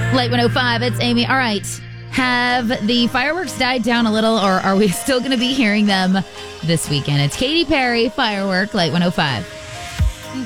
Light 105, it's Amy. All right. Have the fireworks died down a little, or are we still going to be hearing them this weekend? It's Katy Perry, Firework, Light 105.